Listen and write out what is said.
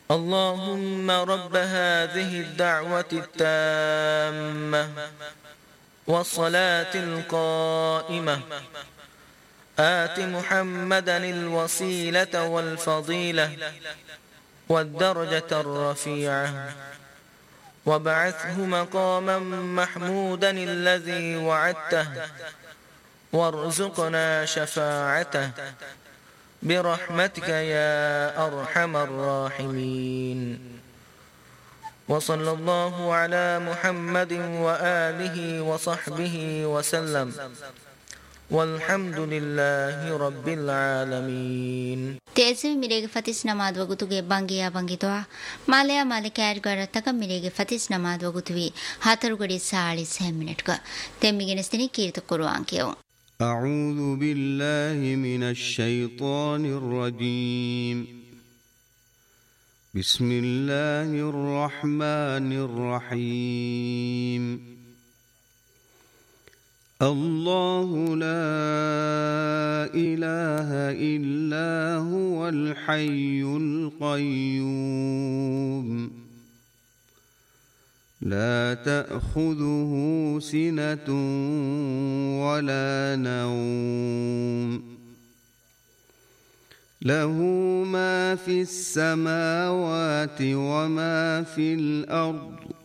اللهم رب هذه الدعوة التامة والصلاة القائمة آت محمدا الوسيلة والفضيلة والدرجة الرفيعة وابعثه مقاما محمودا الذي وعدته وارزقنا شفاعته برحمتك يا أرحم الراحمين. وصلى الله على محمد وآله وصحبه وسلم والحمد لله رب العالمين. تأسف میرے فتیس نماز وگتوگے بانگیا بانگیتوا مالیا مالک ایڈ گڑا تک میرے فتیس نماز وگتوی ہاتر گڑی 46 منٹ کا تمیگنستنی کیرت قرآن کیو. أعوذ بالله من الشيطان الرجيم. بسم الله الرحمن الرحيم. الله لا إله إلا هو الحي القيوم لا تأخذه سنة ولا نوم له ما في السماوات وما في الأرض